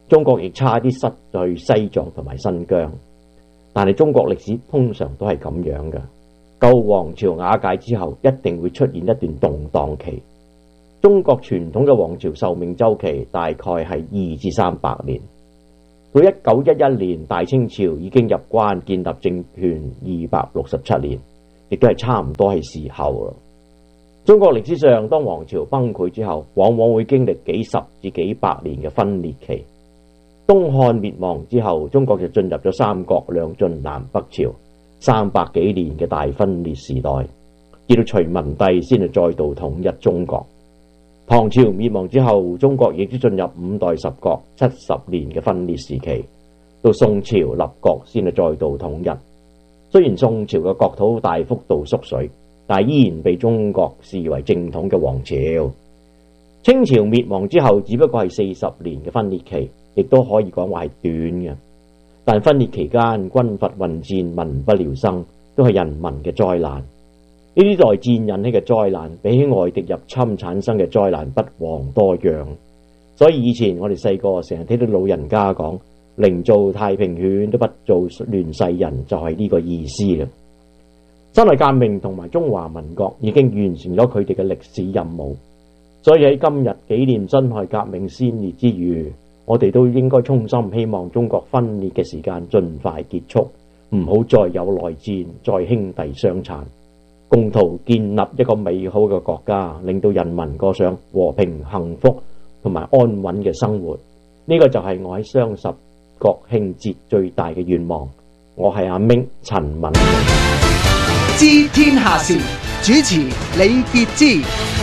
中國亦差啲失去西藏同埋新疆。但係中國歷史通常都係咁樣嘅，舊王朝瓦解之後，一定會出現一段動盪期。中國傳統嘅王朝壽命週期大概係2至300年。到1911年，大清朝已經入關建立政權267年，亦都係差唔多係時候啦。中國歷史上，當王朝崩潰之後，往往會經歷幾十至幾百年嘅分裂期。東漢滅亡之後，中國就進入咗三國兩晉南北朝300幾年嘅大分裂時代，直到隋文帝先係再度統一中國。唐朝滅亡之後，中國亦都進入五代十國70年嘅分裂時期，到宋朝立國先係再度統一。雖然宋朝嘅國土大幅度縮水，但係依然被中國視為正統嘅王朝。清朝滅亡之後，只不過係40年嘅分裂期，亦都可以講話係短嘅。但分裂期間，軍閥混戰，民不聊生，都係人民嘅災難。呢啲內戰引起嘅災難，比起外敵入侵產生嘅災難不遑多讓。所以以前我哋細個成日聽到老人家講，寧做太平犬都不做亂世人，就係呢個意思啦。辛亥革命同埋中華民國已經完成咗佢哋嘅歷史任務，所以喺今日紀念辛亥革命先烈之餘，我哋都應該衷心希望中國分裂嘅時間盡快結束，唔好再有內戰，再兄弟相殘，共同建立一個美好嘅國家，令到人民過上和平幸福同埋安穩嘅生活。呢個就係我喺雙十國慶節最大嘅願望。我係阿明陳敏明。 知天下事，主持李傑之。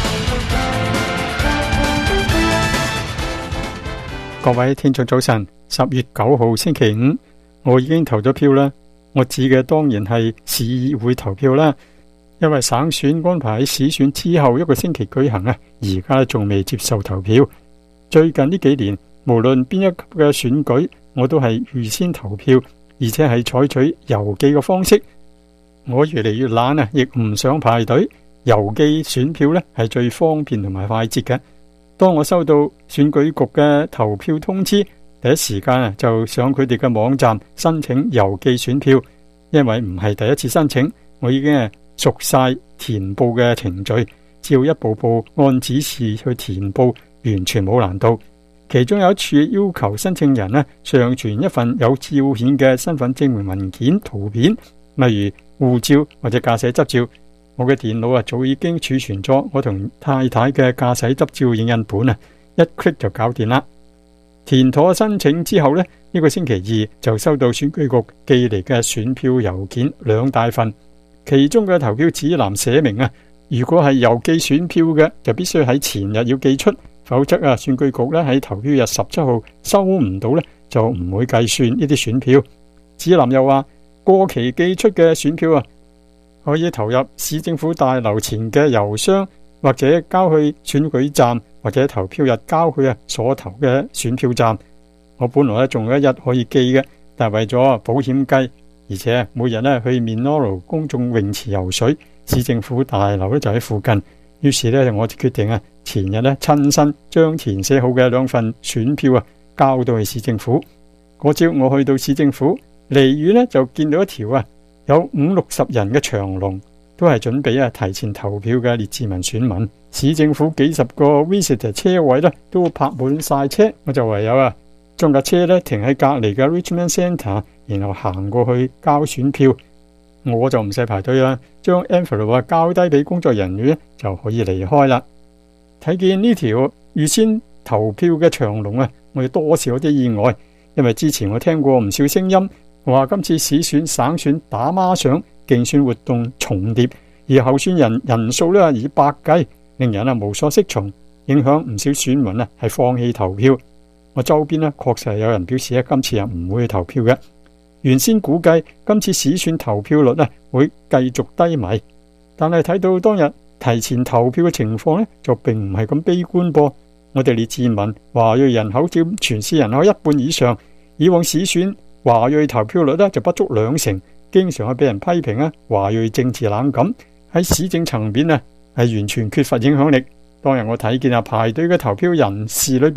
各位聽眾早晨，10月9號星期五，我已經投咗票啦。我指嘅當然係市議會投票啦，因為省選安排喺市選之後一個星期舉行啊，而家仲未接受投票。最近呢幾年，無論邊一級嘅選舉，我都係預先投票，而且係採取郵寄嘅方式。我越嚟越懶啊，亦唔想排隊。郵寄選票呢係最方便同埋快捷嘅。當我收到選舉局嘅投票通知，第一時間就上佢哋嘅網站申請郵寄選票。因為唔係第一次申請，我已經熟晒填報嘅程序，只要一步步按指示去填報，完全冇難度。其中有一處要求申請人上傳一份有照片嘅身份證明文件圖片，例如護照或者駕駛執照。我嘅電腦早已經儲存咗我同太太嘅駕駛執照影印本一 click 就搞掂啦。填妥申請之後呢個星期二就收到選舉局寄嚟嘅選票郵件2大份，其中嘅投票指南寫明如果係郵寄選票嘅，就必須喺前日要寄出，否則選舉局喺投票日17號收唔到就唔會計算呢啲選票。指南又話，過期寄出嘅選票可以投入市政府大樓前嘅郵箱，或者交去選舉站，或者投票日交去所投嘅選票站。我本來仲有一日可以寄嘅，但係為咗保險計，而且每日去 Minoru 公眾泳池游水，市政府大樓就喺附近，於是我就決定前日親身將填寫好嘅2份選票交到去市政府。嗰朝我去到市政府，離遠就見到一條有50-60人嘅長龍，都係準備提前投票嘅列治文選民。市政府幾十個 visitor 車位都泊滿晒車，我就唯有將架車停喺隔籬嘅 Richmond Centre， 然後行過去交選票。我就唔使排隊啦，將 envelope 交低俾工作人員就可以離開啦。睇見呢條預先投票嘅長龍我哋多少有啲意外，因為之前我聽過唔少聲音話今次市選省選打孖上，競選活動重疊，而候選人人數以百計，令人無所適從，影響唔少選民係放棄投票。我周邊確實有人表示今次唔會去投票嘅。原先估計今次市選投票率會繼續低迷，但係睇到當日提前投票嘅情況就並唔係咁悲觀噃。我哋列治文華裔人口佔全市人口1半以上，以往市選華裔投票率就不足20%，經常係俾人批評華裔政治冷感，喺市政層面係完全缺乏影響力。當日我睇見排隊嘅投票人士裏邊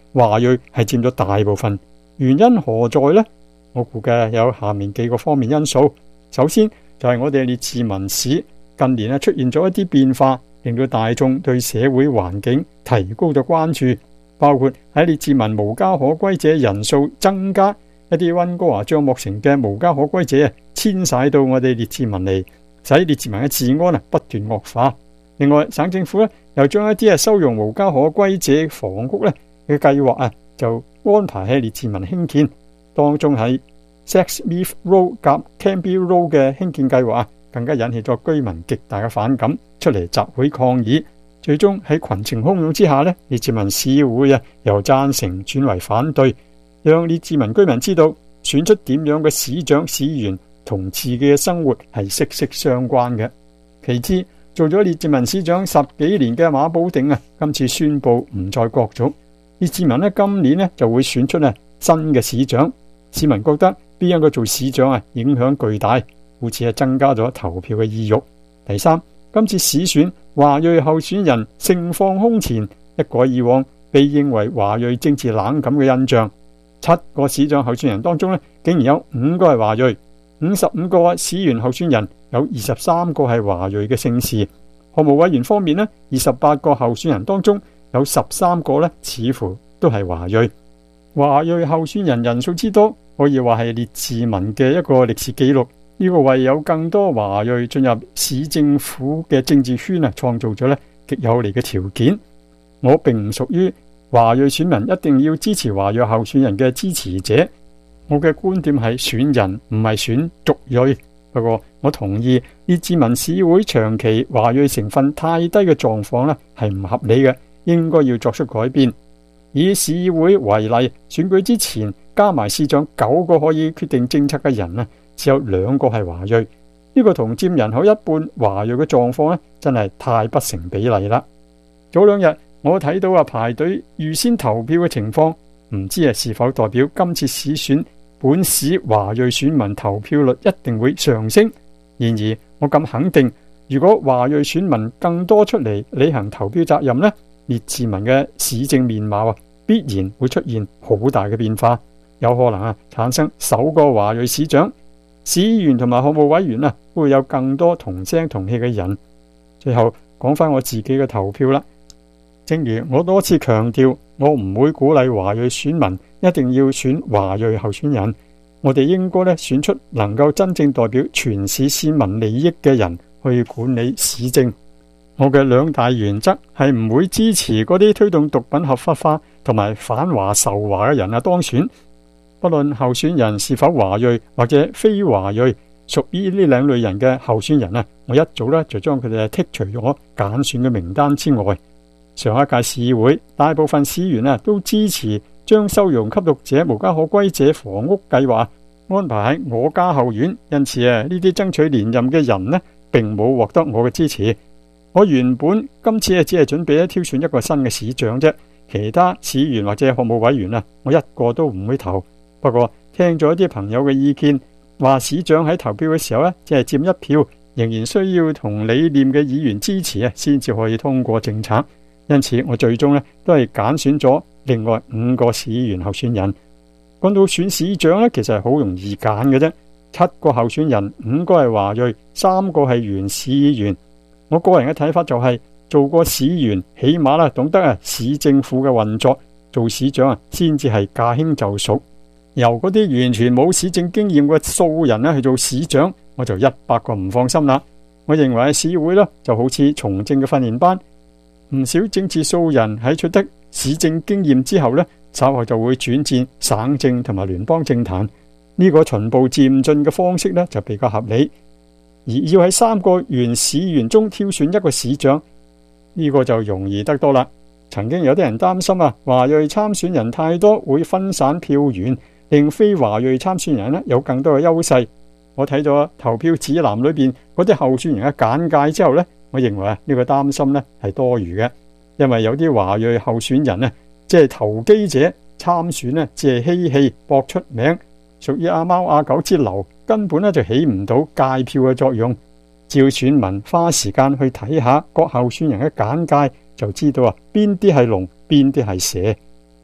華裔係佔咗大部分。原因何在呢？我估計有下面幾個方面因素。首先就係我哋列治文市近年出現咗一啲變化，令到大眾對社會環境提高咗關注，包括喺列治文無家可歸者人數增加，一啲溫哥華帳幕城嘅無家可歸者遷徙到我哋列治文嚟，使列治文嘅治安不斷惡化。另外，省政府又將一啲收容無家可歸者房屋嘅計劃就安排喺列治文興建，當中喺 Sexsmith Road 及 Cambie Road 嘅興建計劃更加引起咗居民極大嘅反感，出嚟集會抗議。最終喺群情洶湧之下列治文市會由贊成轉為反對，讓列治文居民知道選出點樣嘅市長市議員同自己嘅生活係息息相關嘅。其次，做咗列治文市長10幾年嘅馬保定今次宣布唔再角逐。列治文今年就會選出新嘅市長，市民覺得邊一個做市長影響巨大，故此增加咗投票嘅意欲。第三，今次市選華裔候選人盛況空前，一改以往被認為華裔政治冷感嘅印象。7個市長候選人當中竟然有5個係華裔，55個市議員候選人有23個係華裔嘅姓氏。學務委員方面28個候選人當中有13個似乎都係華裔。華裔候選人人數之多，可以話係列治文嘅一個歷史紀錄。呢個為有更多華裔進入市政府嘅政治圈創造咗極有利嘅條件。我並唔屬於華裔選民一定要支持華裔候選人嘅支持者，我嘅觀點係選人唔係選族裔。不過我同意列治文市會長期華裔成分太低嘅狀況係唔合理嘅，應該要作出改變。以市會為例，選舉之前加埋市長9個可以決定政策嘅人只有2個係華裔，呢個同佔人口一半華裔嘅狀況真係太不成比例啦。早2日我睇到排隊預先投票嘅情況，唔知是否代表今次市選本市華裔選民投票率一定會上升。然而我敢肯定，如果華裔選民更多出嚟履行投票責任列治文嘅市政面貌必然會出現好大嘅變化，有可能產生首個華裔市長、市議員同埋學務委員會有更多同聲同氣嘅人。最後講翻我自己嘅投票啦。正如我多次強調，我唔會鼓勵華裔選民一定要選華裔候選人，我哋應該選出能夠真正代表全市市民利益嘅人去管理市政。我嘅2大原則係唔會支持嗰啲推動毒品合法化同埋反華仇華嘅人當選。不論候選人是否華裔或者非華裔，屬於呢2類人嘅候選人我一早就將佢哋剔除咗揀選嘅名單之外。上一屆市議會大部分市議員都支持將收容吸毒者無家可歸者房屋計劃安排喺我家後院，因此呢啲爭取連任嘅人並冇獲得我嘅支持。我原本今次只係準備挑選一個新嘅市長啫，其他市議員或者學務委員我一個都唔會投。不過聽咗一啲朋友嘅意見，話市長喺投票嘅時候只係佔1票，仍然需要同理念嘅議員支持先至可以通過政策。因此我最終都係揀選咗另外5個市議員候選人。講到選市長其實係好容易揀嘅啫。7個候選人，5個係華裔，3個係原市議員。我個人嘅睇法就係，做過市議員起碼懂得市政府嘅運作，做市長先至係駕輕就熟。由嗰啲完全冇市政經驗嘅素人去做市長，我就100個唔放心啦。我認為市會就好似從政嘅訓練班，唔少政治素人喺取得市政經驗之後稍後就會轉戰省政同埋聯邦政壇。呢個循步漸進嘅方式就比較合理。而要喺3個原市議員中挑選一個市長，呢個就容易得多啦。曾經有啲人擔心華裔參選人太多會分散票源，令非華裔參選人有更多嘅優勢。我睇咗投票指南裏邊嗰啲候選人嘅簡介之後我認為呢個擔心係多餘嘅，因為有啲華裔候選人即係投機者參選只係嬉戲搏出名，屬於阿貓阿狗之流，根本就起唔到界票嘅作用。照選民花時間去睇下各候選人嘅簡介，就知道邊啲係龍，邊啲係蛇。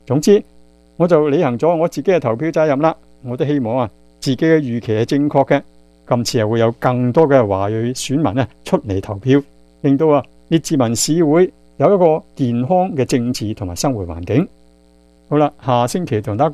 總之，我就履行咗我自己嘅投票責任啦。我都希望自己嘅預期係正確嘅。今次係會有更多嘅華裔選民出嚟投票，令到列治文市會有一個健康嘅政治同埋生活環境。好啦，下星期同大家